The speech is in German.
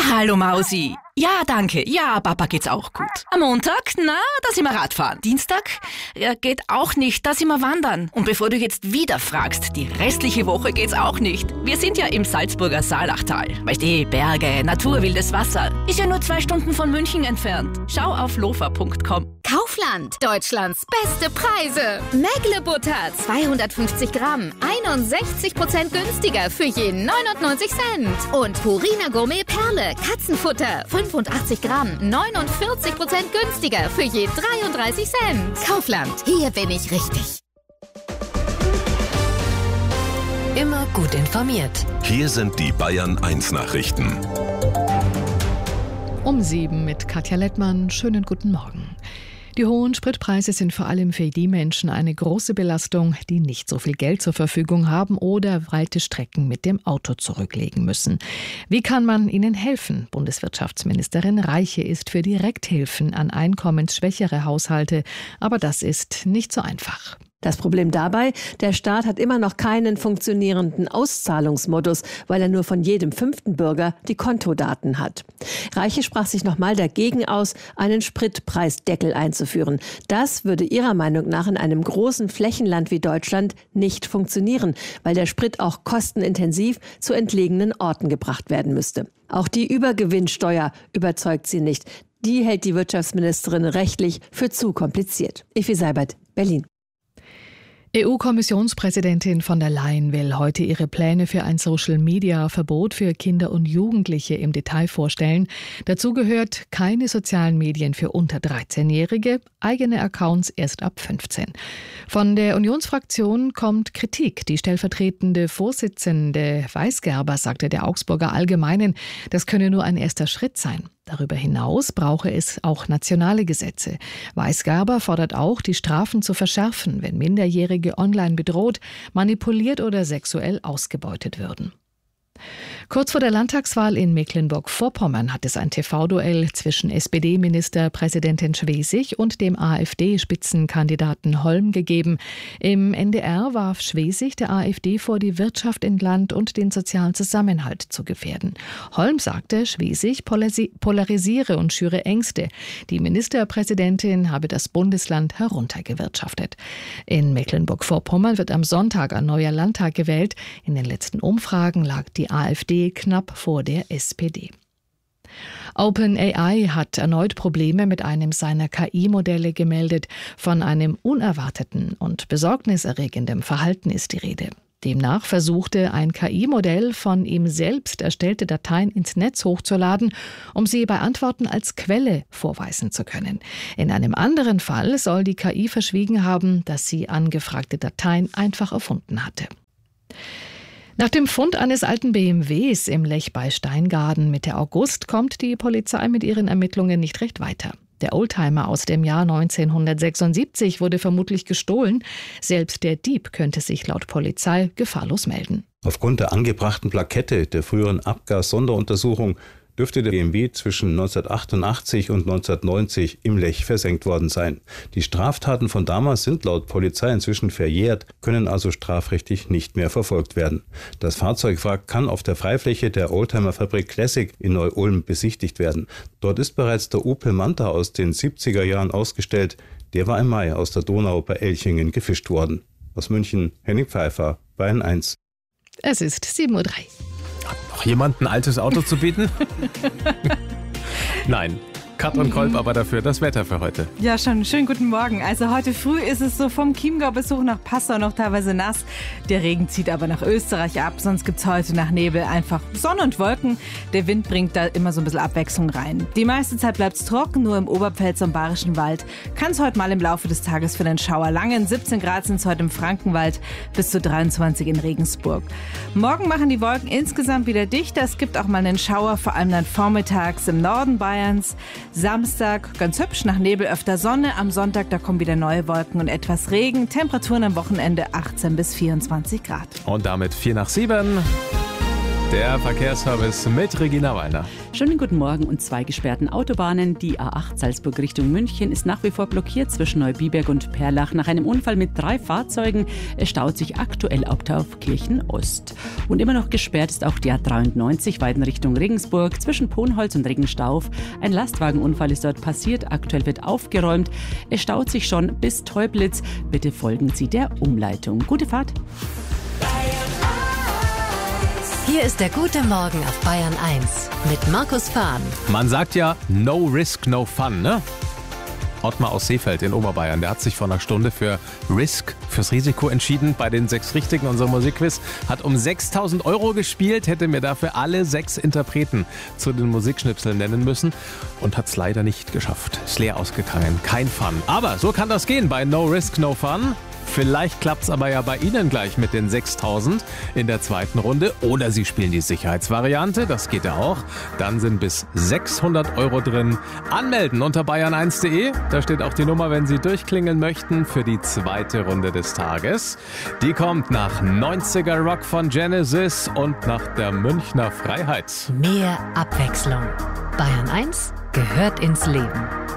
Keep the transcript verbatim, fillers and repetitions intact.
Hallo Mausi. Ja, danke. Ja, Papa geht's auch gut. Am Montag, na, da sind wir Radfahren. Dienstag, ja, geht auch nicht, da sind wir wandern. Und bevor du jetzt wieder fragst, die restliche Woche geht's auch nicht. Wir sind ja im Salzburger Saalachtal. Weißt du, Berge, Natur, wildes Wasser. Ist ja nur zwei Stunden von München entfernt. Schau auf lofa punkt com. Kaufland, Deutschlands beste Preise. Mägle-Butter, zweihundertfünfzig Gramm, einundsechzig Prozent günstiger für je neunundneunzig Cent. Und Purina Gourmet Perle, Katzenfutter, fünfundachtzig Gramm, neunundvierzig Prozent günstiger für je dreiunddreißig Cent. Kaufland, hier bin ich richtig. Immer gut informiert. Hier sind die Bayern eins Nachrichten. Um sieben mit Katja Lettmann. Schönen guten Morgen. Die hohen Spritpreise sind vor allem für die Menschen eine große Belastung, die nicht so viel Geld zur Verfügung haben oder weite Strecken mit dem Auto zurücklegen müssen. Wie kann man ihnen helfen? Bundeswirtschaftsministerin Reiche ist für Direkthilfen an einkommensschwächere Haushalte, aber das ist nicht so einfach. Das Problem dabei, der Staat hat immer noch keinen funktionierenden Auszahlungsmodus, weil er nur von jedem fünften Bürger die Kontodaten hat. Reiche sprach sich nochmal dagegen aus, einen Spritpreisdeckel einzuführen. Das würde ihrer Meinung nach in einem großen Flächenland wie Deutschland nicht funktionieren, weil der Sprit auch kostenintensiv zu entlegenen Orten gebracht werden müsste. Auch die Übergewinnsteuer überzeugt sie nicht. Die hält die Wirtschaftsministerin rechtlich für zu kompliziert. Effi Seibert, Berlin. E U-Kommissionspräsidentin von der Leyen will heute ihre Pläne für ein Social-Media-Verbot für Kinder und Jugendliche im Detail vorstellen. Dazu gehört keine sozialen Medien für unter dreizehnjährige, eigene Accounts erst ab fünfzehn. Von der Unionsfraktion kommt Kritik. Die stellvertretende Vorsitzende Weisgerber sagte der Augsburger Allgemeinen, das könne nur ein erster Schritt sein. Darüber hinaus brauche es auch nationale Gesetze. Weisgerber fordert auch, die Strafen zu verschärfen, wenn Minderjährige online bedroht, manipuliert oder sexuell ausgebeutet würden. Kurz vor der Landtagswahl in Mecklenburg-Vorpommern hat es ein T V-Duell zwischen S P D-Ministerpräsidentin Schwesig und dem AfD-Spitzenkandidaten Holm gegeben. Im N D R warf Schwesig der AfD vor, die Wirtschaft in Land und den sozialen Zusammenhalt zu gefährden. Holm sagte, Schwesig polarisiere und schüre Ängste. Die Ministerpräsidentin habe das Bundesland heruntergewirtschaftet. In Mecklenburg-Vorpommern wird am Sonntag ein neuer Landtag gewählt. In den letzten Umfragen lag die AfD knapp vor der S P D. OpenAI hat erneut Probleme mit einem seiner K I-Modelle gemeldet. Von einem unerwarteten und besorgniserregenden Verhalten ist die Rede. Demnach versuchte ein K I-Modell, von ihm selbst erstellte Dateien ins Netz hochzuladen, um sie bei Antworten als Quelle vorweisen zu können. In einem anderen Fall soll die K I verschwiegen haben, dass sie angefragte Dateien einfach erfunden hatte. Nach dem Fund eines alten B M Ws im Lech bei Steingaden Mitte August kommt die Polizei mit ihren Ermittlungen nicht recht weiter. Der Oldtimer aus dem Jahr neunzehnhundertsechsundsiebzig wurde vermutlich gestohlen. Selbst der Dieb könnte sich laut Polizei gefahrlos melden. Aufgrund der angebrachten Plakette der früheren Abgas-Sonderuntersuchung dürfte der B M W zwischen neunzehnhundertachtundachtzig und neunzehnhundertneunzig im Lech versenkt worden sein. Die Straftaten von damals sind laut Polizei inzwischen verjährt, können also strafrechtlich nicht mehr verfolgt werden. Das Fahrzeugwrack kann auf der Freifläche der Oldtimer-Fabrik Classic in Neu-Ulm besichtigt werden. Dort ist bereits der Opel Manta aus den siebziger Jahren ausgestellt. Der war im Mai aus der Donau bei Elchingen gefischt worden. Aus München, Henning Pfeiffer, Bayern eins. Es ist sieben Uhr drei. Noch jemand ein altes Auto zu bieten? Nein. Kat und Kolb, aber dafür das Wetter für heute. Ja, schon. Schönen guten Morgen. Also heute früh ist es so vom Chiemgau bis hoch nach Passau noch teilweise nass. Der Regen zieht aber nach Österreich ab. Sonst gibt es heute nach Nebel einfach Sonne und Wolken. Der Wind bringt da immer so ein bisschen Abwechslung rein. Die meiste Zeit bleibt es trocken. Nur im Oberpfälzer und Bayerischen Wald kann es heute mal im Laufe des Tages für den Schauer langen. siebzehn Grad sind es heute im Frankenwald, bis zu dreiundzwanzig in Regensburg. Morgen machen die Wolken insgesamt wieder dichter. Es gibt auch mal einen Schauer, vor allem dann vormittags im Norden Bayerns. Samstag ganz hübsch, nach Nebel öfter Sonne. Am Sonntag, da kommen wieder neue Wolken und etwas Regen. Temperaturen am Wochenende achtzehn bis vierundzwanzig Grad. Und damit vier nach sieben. Der Verkehrsservice mit Regina Weiner. Schönen guten Morgen. Und zwei gesperrten Autobahnen. Die A acht Salzburg Richtung München ist nach wie vor blockiert zwischen Neubiberg und Perlach nach einem Unfall mit drei Fahrzeugen. Es staut sich aktuell ab Taufkirchen Ost. Und immer noch gesperrt ist auch die A dreiundneunzig Weiden Richtung Regensburg zwischen Ponholz und Regenstauf. Ein Lastwagenunfall ist dort passiert. Aktuell wird aufgeräumt. Es staut sich schon bis Teublitz. Bitte folgen Sie der Umleitung. Gute Fahrt. Hier ist der gute Morgen auf Bayern eins mit Markus Fahn. Man sagt ja, no risk, no fun, ne? Ottmar aus Seefeld in Oberbayern, der hat sich vor einer Stunde für Risk, fürs Risiko entschieden. Bei den sechs Richtigen, unser Musikquiz, hat um sechstausend Euro gespielt, hätte mir dafür alle sechs Interpreten zu den Musikschnipseln nennen müssen und hat es leider nicht geschafft. Ist leer ausgegangen, kein Fun. Aber so kann das gehen bei No Risk, No Fun. Vielleicht klappt es aber ja bei Ihnen gleich mit den sechstausend in der zweiten Runde. Oder Sie spielen die Sicherheitsvariante, das geht ja auch. Dann sind bis sechshundert Euro drin. Anmelden unter bayern eins punkt de. Da steht auch die Nummer, wenn Sie durchklingeln möchten für die zweite Runde des Tages. Die kommt nach neunziger Rock von Genesis und nach der Münchner Freiheit. Mehr Abwechslung. Bayern eins gehört ins Leben.